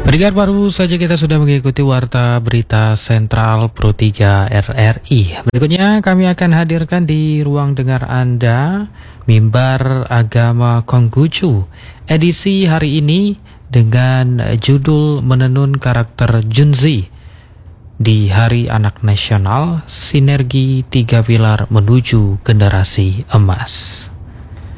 Pendengar, baru saja kita sudah mengikuti Warta Berita Sentral Pro 3 RRI. Berikutnya kami akan hadirkan di ruang dengar Anda Mimbar Agama Konghucu edisi hari ini dengan judul Menenun Karakter Junzi di Hari Anak Nasional, Sinergi 3 Pilar Menuju Generasi Emas.